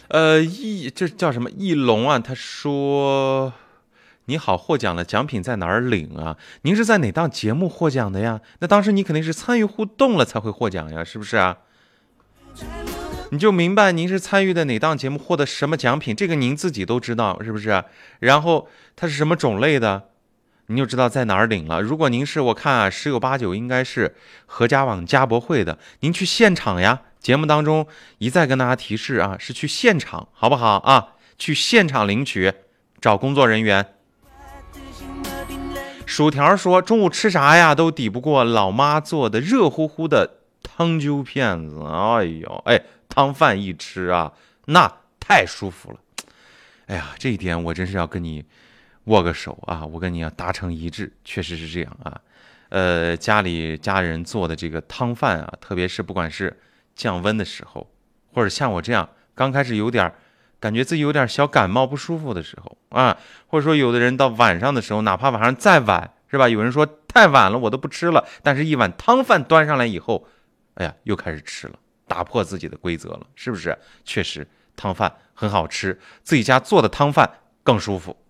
这叫什么？翼龙啊，他说：“你好，获奖了，奖品在哪儿领啊？您是在哪档节目获奖的呀？那当时你肯定是参与互动了才会获奖呀，是不是啊？你就明白您是参与的哪档节目获得什么奖品，这个您自己都知道，是不是？然后它是什么种类的，你就知道在哪儿领了。如果您是我看啊，十有八九应该是合家网家博会的，您去现场呀。节目当中一再跟大家提示啊，是去现场，好不好啊？去现场领取，找工作人员。”薯条说：“中午吃啥呀？都抵不过老妈做的热乎乎的汤揪片子。哎呦，哎，汤饭一吃啊，那太舒服了。哎呀，这一点我真是要跟你握个手啊，我跟你要达成一致，确实是这样啊。家里家人做的这个汤饭啊，特别是不管是降温的时候，或者像我这样刚开始感觉自己有点小感冒不舒服的时候啊，或者说有的人到晚上的时候，哪怕晚上再晚，是吧？有人说太晚了，我都不吃了，但是一碗汤饭端上来以后，哎呀，又开始吃了，打破自己的规则了，是不是？确实汤饭很好吃，自己家做的汤饭更舒服。